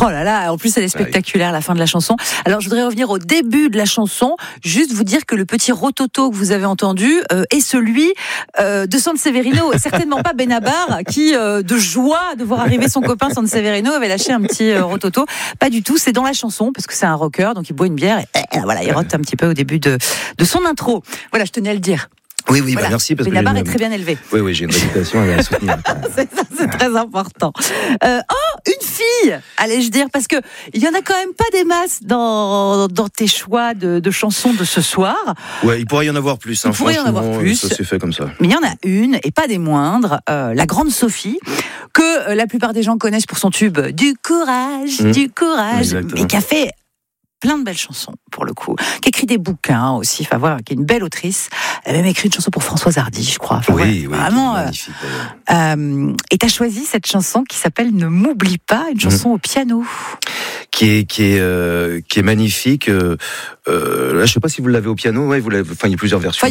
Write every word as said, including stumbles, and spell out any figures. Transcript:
Oh là là, en plus elle est spectaculaire, la fin de la chanson. Alors je voudrais revenir au début de la chanson, juste vous dire que le petit rototo que vous avez entendu euh, est celui euh, de Sanseverino, et certainement pas Benabar, qui euh, de joie de voir arriver son copain Sanseverino avait lâché un petit euh, rototo. Pas du tout, c'est dans la chanson, parce que c'est un rocker, donc il boit une bière, et, et voilà, il rote un petit peu au début de, de son intro. Voilà, je tenais à le dire. Oui, oui, Voilà. bah merci. Parce Benabar que est très bien élevé. Oui, oui, j'ai une réputation à soutenir. c'est, ça, c'est très important. Euh, oh, une fille, allais-je dire, parce que il y en a quand même pas des masses dans, dans tes choix de, de chansons de ce soir. Ouais, il pourrait y en avoir plus. Hein, il pourrait y en avoir plus. Ça s'est fait comme ça. Mais il y en a une, et pas des moindres, euh, la grande Sophie, que euh, la plupart des gens connaissent pour son tube du courage, mmh. du courage, Exactement. Et qui a fait plein de belles chansons, pour le coup, qui écrit des bouquins aussi, enfin voilà, qui est une belle autrice. Elle a même écrit une chanson pour Françoise Hardy, je crois. Enfin, oui, voilà, oui, vraiment. magnifique. Euh, et t'as choisi cette chanson qui s'appelle Ne m'oublie pas, une chanson mmh. au piano. Qui est qui est euh, qui est magnifique. Euh, euh, là, je sais pas si vous l'avez au piano. Ouais, vous l'avez. Enfin, il y a plusieurs versions.